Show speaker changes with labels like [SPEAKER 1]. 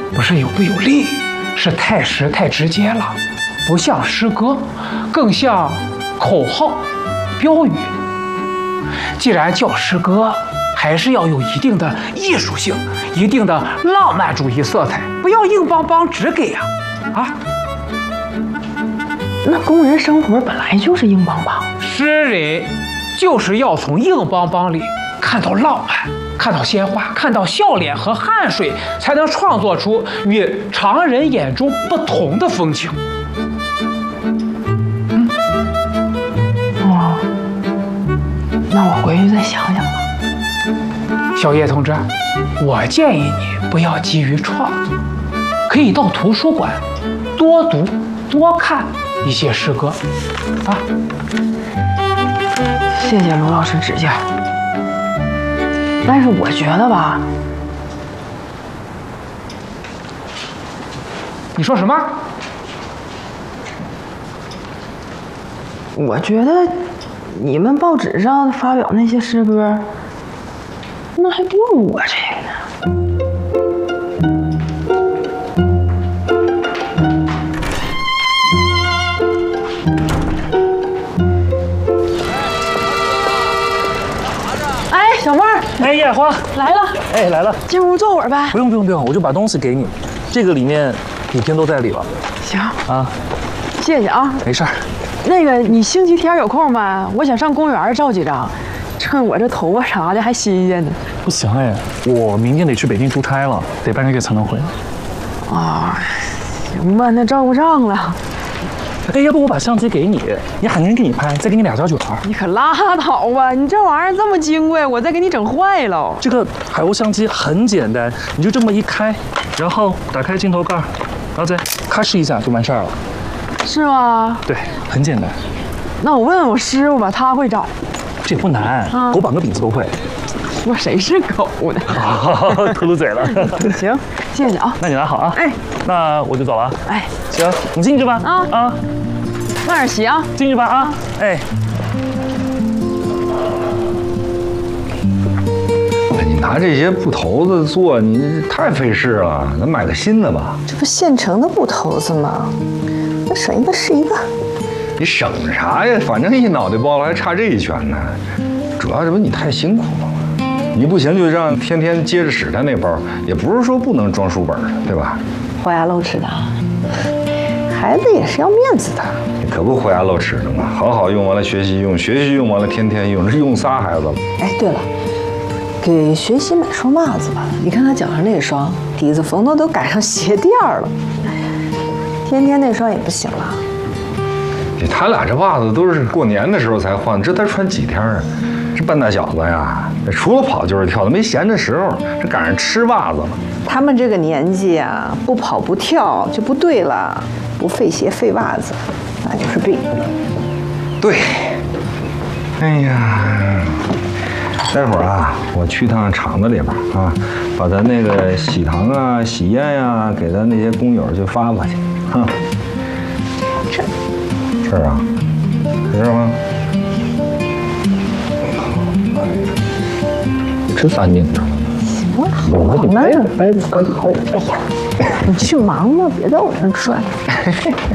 [SPEAKER 1] 不是有不有力，是太实太直接了，不像诗歌，更像口号、标语。既然叫诗歌，还是要有一定的艺术性，一定的浪漫主义色彩，不要硬邦邦直给呀！啊，
[SPEAKER 2] 那工人生活本来就是硬邦邦，
[SPEAKER 1] 诗人就是要从硬邦邦里看到浪漫，看到鲜花，看到笑脸和汗水，才能创作出与常人眼中不同的风情。
[SPEAKER 2] 哦，那我回去再想想吧。
[SPEAKER 1] 小叶同志，我建议你不要急于创作，可以到图书馆多读多看一些诗歌啊。
[SPEAKER 2] 谢谢卢老师指教，但是我觉得吧，
[SPEAKER 1] 你说什么？
[SPEAKER 2] 我觉得你们报纸上发表那些诗歌，那还不如我这个呢。哎，小妹儿，
[SPEAKER 3] 哎，叶花
[SPEAKER 2] 来了，
[SPEAKER 3] 哎，来了，
[SPEAKER 2] 进屋坐会儿呗。
[SPEAKER 3] 不用，我就把东西给你，这个里面5天都在里了。
[SPEAKER 2] 行
[SPEAKER 3] 啊，
[SPEAKER 2] 谢谢啊。
[SPEAKER 3] 没事儿。
[SPEAKER 2] 那个，你星期天有空吗？我想上公园照几张，趁我这头发啥的还新鲜呢。
[SPEAKER 3] 不行哎，我明天得去北京出差了，得半个月才能回来。
[SPEAKER 2] 啊，行吧，那照不上了。
[SPEAKER 3] 哎，要不我把相机给你，你喊人给你拍，再给你2小卷。
[SPEAKER 2] 你可拉倒吧！你这玩意儿这么金贵，我再给你整坏了。
[SPEAKER 3] 这个海鸥相机很简单，你就这么一开，然后打开镜头盖，然后再咔哧一下就完事儿了。
[SPEAKER 2] 是吗？
[SPEAKER 3] 对，很简单。
[SPEAKER 2] 那我问问我师傅吧，他会照。
[SPEAKER 3] 这也不难，狗绑个饼子都会。
[SPEAKER 2] 说谁是狗呢？
[SPEAKER 3] 秃噜嘴了。
[SPEAKER 2] 行，谢谢啊。
[SPEAKER 3] 那你拿好啊。
[SPEAKER 2] 哎，
[SPEAKER 3] 那我就走了。
[SPEAKER 2] 哎，
[SPEAKER 3] 行，你进去吧。啊，
[SPEAKER 2] 慢点洗啊。
[SPEAKER 3] 进去吧啊。哎。
[SPEAKER 4] 你拿这些布头子做，你太费事了，咱买个新的吧。
[SPEAKER 5] 这不现成的布头子吗？那省一个是一个。
[SPEAKER 4] 你省啥呀？反正一脑袋包了，还差这一圈呢。主要这不你太辛苦了吗？你不行就让天天接着使他那包，也不是说不能装书本的，对吧？
[SPEAKER 5] 豁牙露齿的，孩子也是要面子的。
[SPEAKER 4] 你可不豁牙露齿的嘛，好好用完了学习用，学习用完了天天用，这用仨孩子了。
[SPEAKER 5] 哎，对了，给学习买双袜子吧。你看他脚上那双，底子缝的都赶上鞋垫了。天天那双也不行了。
[SPEAKER 4] 他俩这袜子都是过年的时候才换，这他穿几天啊？这笨大小子呀，除了跑就是跳的，没闲着时候，这赶上吃袜子了。
[SPEAKER 5] 他们这个年纪啊，不跑不跳就不对了，不费鞋费袜子，那就是病。
[SPEAKER 4] 对，哎呀，待会儿啊，我去趟厂子里边啊，把咱那个喜糖啊、喜宴呀，给咱那些工友就发去，哼。这儿啊，在这儿吗？真安静着呢。
[SPEAKER 5] 行了，好了，哎呀，你去忙吧，别在我这儿转。